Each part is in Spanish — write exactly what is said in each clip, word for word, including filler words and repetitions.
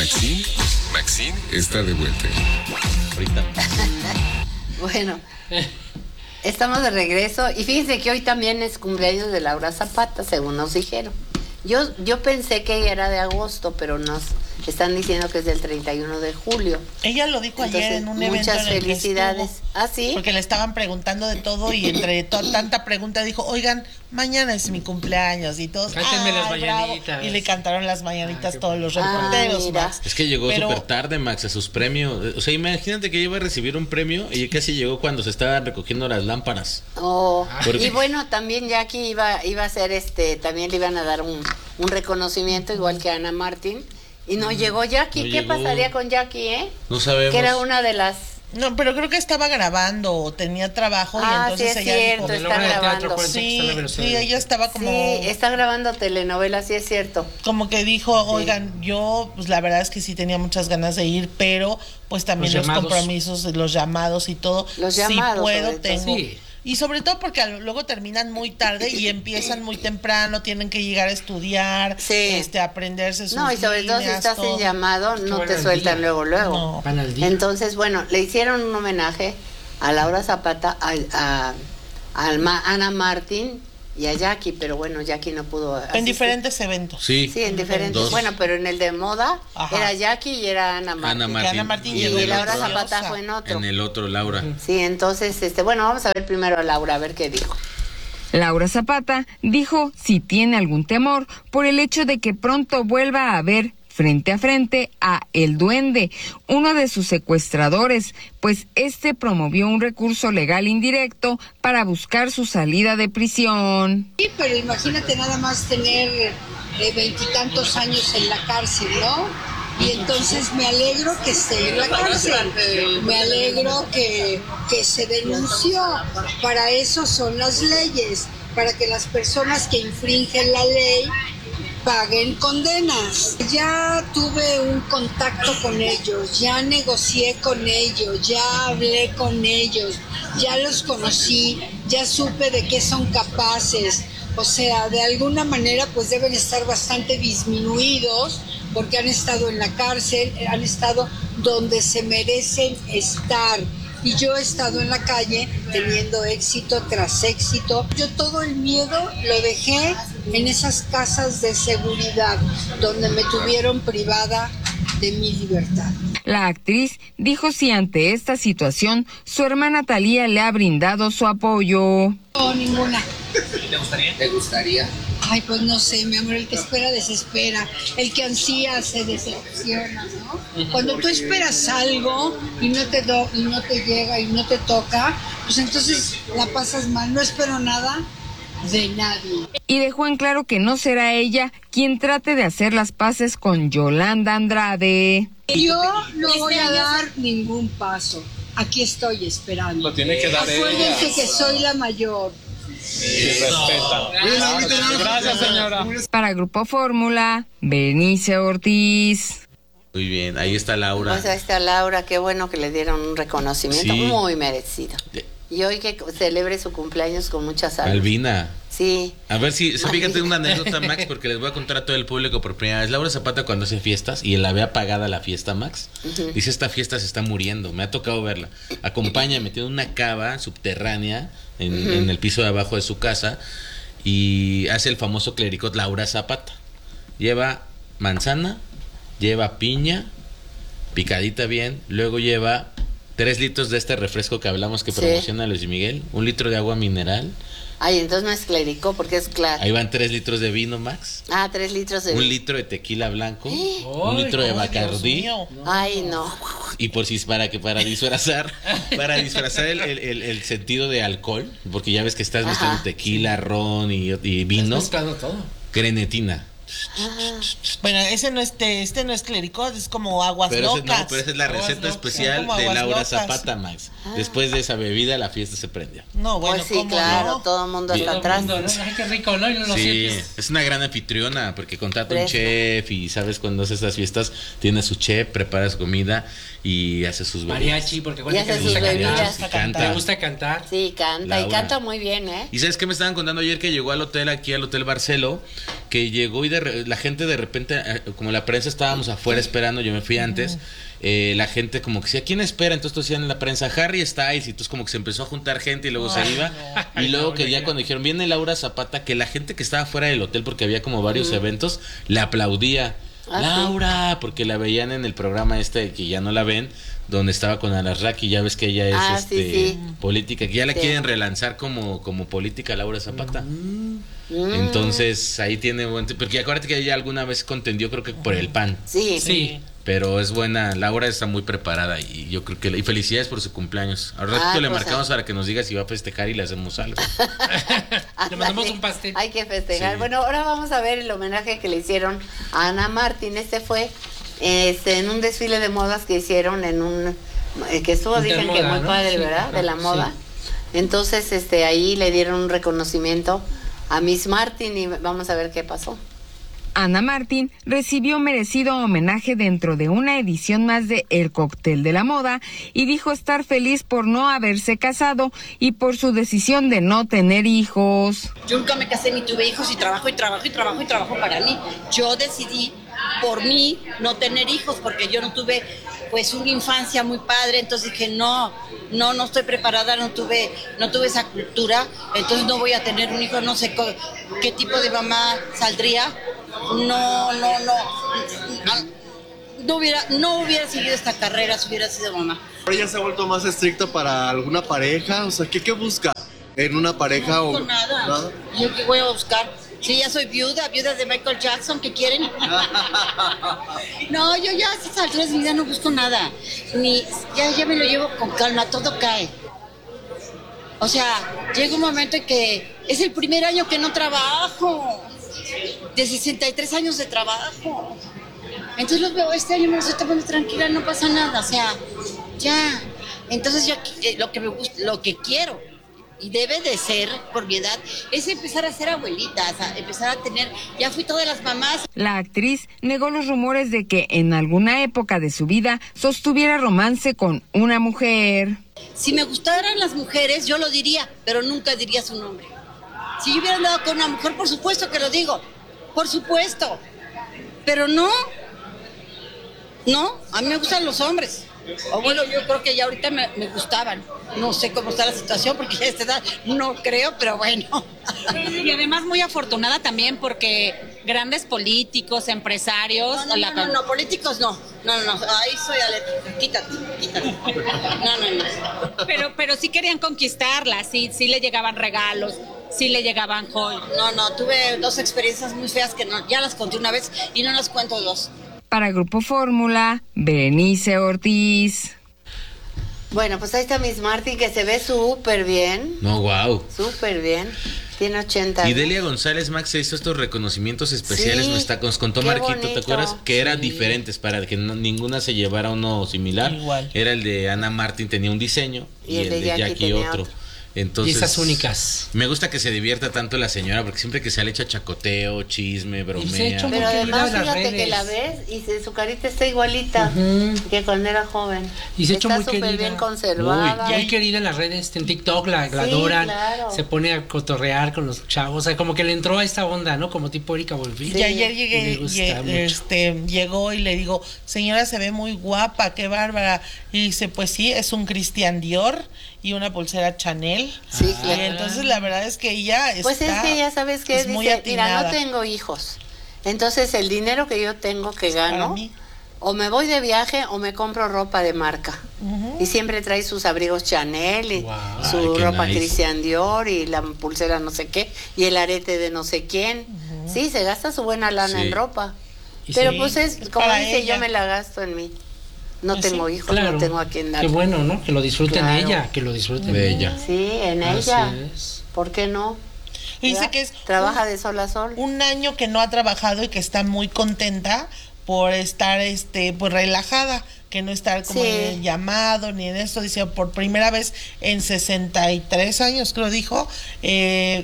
Maxine, Maxine está de vuelta. Ahorita. Bueno, estamos de regreso y fíjense que hoy también es cumpleaños de Laura Zapata, según nos dijeron. Yo, yo pensé que era de agosto, pero nos están diciendo que es del treinta y uno de julio. Ella lo dijo Entonces, ayer en un evento. muchas en el felicidades. que estuvo, ¿Ah, sí? porque le estaban preguntando de todo y entre to- tanta pregunta dijo, oigan, mañana es mi cumpleaños y todos. Cántenme las "Ay, mañanitas". bravo". Y le cantaron las mañanitas Ah, todos los Ah, reporteros, mira. Max. Es que llegó Pero- súper tarde, Max, a sus premios. O sea, imagínate que iba a recibir un premio y casi llegó cuando se estaban recogiendo las lámparas. Oh, ¿Por qué? y bueno, también Jackie iba, iba a hacer este, también le iban a dar un, un reconocimiento igual que a Ana Martín. Y no llegó Jackie. No ¿Qué llegó. pasaría con Jackie, eh? No sabemos. Que era una de las... No, pero creo que estaba grabando o tenía trabajo Ah, y entonces sí, es ella cierto, dijo, De la está obra de teatro, grabando. acuérdense que está la sí, versión sí, de- ella estaba como Sí, está grabando telenovelas, sí es cierto. como que dijo, oigan, yo pues la verdad es que sí tenía muchas ganas de ir, pero pues también Los los, llamados. compromisos, los llamados y todo, Los si llamados, puedo, sobre todo. tengo. Sí. Y sobre todo porque al- luego terminan muy tarde y empiezan muy temprano, tienen que llegar a estudiar, Sí. este, aprenderse sus No, y sobre todo si líneas, estás todo. en llamado, no van te al sueltan día. luego, luego. No. Van al día. Entonces, bueno, le hicieron un homenaje a Laura Zapata, a, a, a Alma- Ana Martín y a Jackie, pero bueno, Jackie no pudo En asistir. diferentes eventos. Sí. Sí, en diferentes. Dos. Bueno, pero en el de moda Ajá. era Jackie y era Ana Martín. Ana Que Martín. Ana Martín Y, llegó en el Laura otro- Zapata fue en otro. En el otro, Laura. Sí, entonces, este, bueno, vamos a ver primero a Laura, a ver qué dijo. Laura Zapata dijo si tiene algún temor por el hecho de que pronto vuelva a ver frente a frente a El Duende, uno de sus secuestradores, pues este promovió un recurso legal indirecto para buscar su salida de prisión. Sí, pero imagínate nada más tener eh, veintitantos años en la cárcel, ¿no? Y entonces me alegro que esté en la cárcel, me alegro que, que se denunció. Para eso son las leyes, para que las personas que infringen la ley paguen condenas. Ya tuve un contacto con ellos, ya negocié con ellos, ya hablé con ellos, ya los conocí, ya supe de qué son capaces. O sea, de alguna manera pues deben estar bastante disminuidos porque han estado en la cárcel, han estado donde se merecen estar. Y yo he estado en la calle teniendo éxito tras éxito. Yo todo el miedo lo dejé en esas casas de seguridad donde me tuvieron privada de mi libertad. La actriz dijo si ante esta situación su hermana Thalía le ha brindado su apoyo. No, ninguna. ¿Te gustaría? ¿Te gustaría? Ay, pues no sé, mi amor, el que espera desespera, el que ansía se decepciona, ¿no? Cuando tú esperas algo y no te do, y no te llega y no te toca, pues entonces la pasas mal. No espero nada de nadie. Y dejó en claro que no será ella quien trate de hacer las paces con Yolanda Andrade. Yo no voy a dar ningún paso. Aquí estoy esperando. Lo tiene que dar Acuérdense ella. que soy la mayor. Y respeta. Gracias, señora. Para Grupo Fórmula, Berenice Ortiz. Muy bien, ahí está Laura. Pues ahí está Laura, qué bueno que le dieron un reconocimiento Sí. muy merecido. De- Y hoy que celebre su cumpleaños con mucha salud. Albina. Sí. A ver si, si fíjate Albina. una anécdota, Max, porque les voy a contar a todo el público por primera vez. Laura Zapata cuando hace fiestas y la ve apagada la fiesta, Max, Ujú. dice esta fiesta se está muriendo, me ha tocado verla. Acompáñame, tiene una cava subterránea en, Ujú. en el piso de abajo de su casa y hace el famoso clericot Laura Zapata. Lleva manzana, lleva piña, picadita bien, luego lleva tres litros de este refresco que hablamos que Sí. promociona Luis Miguel, un litro de agua mineral. Ay, entonces no es clérico porque es claro. Ahí van tres litros de vino, Max. Ah, tres litros de... Un litro de tequila blanco, ¿Eh? un Ay, litro de Ay, Dios Bacardí mío. Ay, no. y por si para que para disfrazar, para disfrazar el, el- el- el sentido de alcohol, porque ya ves que estás mezclando Ajá. tequila, ron y, y vino, Mezclando todo. grenetina. Ah, Bueno, ese no es, te- este no es clericot, es como aguas Pero, ese locas. no, pero esa es la Aguas receta locas, especial como de aguas Laura locas. Zapata, Max. Después de esa bebida la fiesta se prendió. No, bueno, pues sí, ¿cómo claro, no? todo el mundo Bien. está Todo el atrás. mundo, ¿no? Ay, qué rico, ¿no? Y no lo Sí, sientes. es una gran anfitriona porque contrata un Fresco. chef y sabes cuando hace estas fiestas tiene su chef, prepara su comida y hace sus bebidas. Mariachi, porque Y cuenta hace que le sus gusta bebidas. cantar. Canta. Le gusta cantar. Sí, canta. Y Laura. canta muy bien, ¿eh? Y sabes qué me estaban contando ayer que llegó al hotel, aquí al Hotel Barcelo, que llegó y de de re- la gente de repente, eh, como la prensa estábamos afuera esperando, yo me fui antes, eh, la gente como que decía, ¿quién espera? Entonces tú decían en la prensa, Harry Styles, y entonces como que se empezó a juntar gente y luego se iba, y luego que ya cuando dijeron, viene Laura Zapata, que la gente que estaba fuera del hotel, porque había como varios eventos, le aplaudía, Ah, Laura, porque la veían en el programa este que ya no la ven, donde estaba con Alarraqui, ya ves que ella es Ah, este sí, sí. política, que ya la Sí. quieren relanzar como, como política Laura Zapata. Mm. Entonces ahí tiene buen, porque acuérdate que ella alguna vez contendió, creo que por el P A N, Sí. Sí. pero es buena, Laura está muy preparada y yo creo que y felicidades por su cumpleaños. Al ratito Ah, le pues, marcamos ah. para que nos diga si va a festejar y le hacemos algo. Le mandamos Ándale, un pastel. Hay que festejar. Sí. Bueno, ahora vamos a ver el homenaje que le hicieron a Ana Martín. Este fue este, en un desfile de modas que hicieron en un eh, que estuvo, dicen que Intermoda, muy ¿no? padre, Sí, ¿verdad? ajá, De la moda. Entonces, este, ahí le dieron un reconocimiento a Miss Martin y vamos a ver qué pasó. Ana Martín recibió merecido homenaje dentro de una edición más de El Cóctel de la Moda y dijo estar feliz por no haberse casado y por su decisión de no tener hijos. Yo nunca me casé ni tuve hijos y trabajo y trabajo y trabajo y trabajo para mí. Yo decidí por mí no tener hijos porque yo no tuve pues una infancia muy padre, entonces dije no, no, no estoy preparada, no tuve, no tuve esa cultura, entonces no voy a tener un hijo, no sé co- qué tipo de mamá saldría, no, no, no, no hubiera, no hubiera seguido esta carrera si hubiera sido mamá. Ahora ya se ha vuelto más estricto para alguna pareja, o sea, ¿qué, qué busca en una pareja? No o busco nada. ¿Nada? ¿Yo qué voy a buscar? Sí, ya soy viuda, viuda de Michael Jackson, ¿qué quieren? No, yo ya a estas alturas de mi vida no busco nada. Ni, ya, ya me lo llevo con calma, todo cae. O sea, llega un momento en que es el primer año que no trabajo. De sesenta y tres años de trabajo. Entonces los veo, este año me lo estoy tomando tranquila, no pasa nada, o sea, ya. Entonces yo eh, lo que me gusta, lo que quiero y debe de ser por mi edad es empezar a ser abuelita, o sea, empezar a tener, ya fui todas las mamás. La actriz negó los rumores de que en alguna época de su vida sostuviera romance con una mujer. Si me gustaran las mujeres, yo lo diría, pero nunca diría su nombre. Si yo hubiera andado con una mujer, por supuesto que lo digo, por supuesto, pero no, no, a mí me gustan los hombres. O bueno, yo creo que ya ahorita me, me gustaban. No sé cómo está la situación porque ya a esta edad no creo, pero bueno. Y además muy afortunada también porque grandes políticos, empresarios... No, no, la- no, no, no, políticos no. No, no, no, ahí soy alérgica. Quítate, quítate. No, no, no. Pero, pero sí querían conquistarla, sí, sí le llegaban regalos, sí le llegaban joyas. No, no, tuve dos experiencias muy feas que no, ya las conté una vez y no las cuento dos. Para Grupo Fórmula, Berenice Ortiz. Bueno, pues ahí está Miss Martin que se ve súper bien, No, wow. súper bien. Tiene ochenta Y años. Delia González Max hizo estos reconocimientos especiales, Sí, nos, está, nos contó qué Marquito, ¿te bonito. acuerdas? Que eran Sí. diferentes para que no- ninguna se llevara uno similar. Igual. Era el de Ana Martín, tenía un diseño, y, el de Jackie, tenía otro. otro. Entonces, Y esas únicas. Me gusta que se divierta tanto la señora, porque siempre que sale echa chacoteo, chisme, se ha bromea. hecho Pero muy además, querida en las fíjate que redes. la ves y se- su carita está igualita Ujú. que cuando era joven. Y se ha hecho está muy súper querida. bien conservada. Muy querida en las redes, en TikTok la, la Sí, adoran, claro. se pone a cotorrear con los chavos, o sea, como que le entró a esta onda, ¿no? Como tipo Erika Volví. Sí. Y ayer Y llegué, le gusta lle- mucho. este, llegó y le digo, señora, se ve muy guapa, qué bárbara. Y dice, pues sí, es un Christian Dior y una pulsera Chanel. Sí, Y claro. entonces la verdad es que ella Pues está, es que ya sabes que es muy dice, mira, no atinada. tengo hijos. Entonces el dinero que yo tengo que Para gano, mí. o me voy de viaje o me compro ropa de marca. Ujú. Y siempre trae sus abrigos Chanel y Wow. su Ay, qué ropa nice. Christian Dior y la pulsera no sé qué y el arete de no sé quién. Sí, se gasta su buena lana Sí. en ropa. Y Pero sí, pues es, como para dice, ella. yo me la gasto en mí. No Pues tengo sí, hijos, claro. no tengo a quien dar. Qué bueno, ¿no? Que lo disfruten Claro. ella, que lo disfruten De ella. Sí, en Así ella. es. ¿Por qué no? Y dice ¿Verdad? que es Trabaja un- de sol a sol. un año que no ha trabajado y que está muy contenta por estar este pues relajada, que no estar como Sí. en el llamado ni en esto. Dice, por primera vez en sesenta y tres años, creo dijo, eh,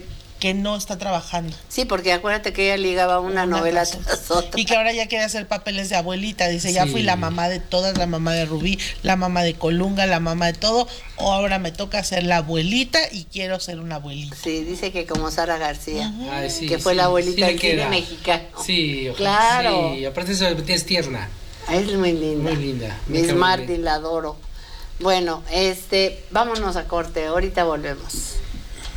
que no está trabajando. Sí, porque acuérdate que ella ligaba una, una novela tras otra. Y que ahora ya quiere hacer papeles de abuelita. Dice, sí. ya fui la mamá de todas, la mamá de Rubí, la mamá de Colunga, la mamá de todo. O ahora me toca ser la abuelita y quiero ser una abuelita. Sí, dice que como Sara García, uh-huh. Ay, sí, que fue sí, la abuelita sí de mexicano. Sí, ojalá, claro. Sí, aparte eso es tierna. Es muy linda. Muy linda. Miss Martin, la adoro. Bueno, este, vámonos a corte, ahorita volvemos.